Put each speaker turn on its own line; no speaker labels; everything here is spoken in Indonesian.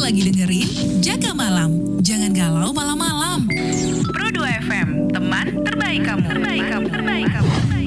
lagi dengerin Jaga Malam. Jangan galau malam-malam.
Pro 2 FM, teman terbaik kamu.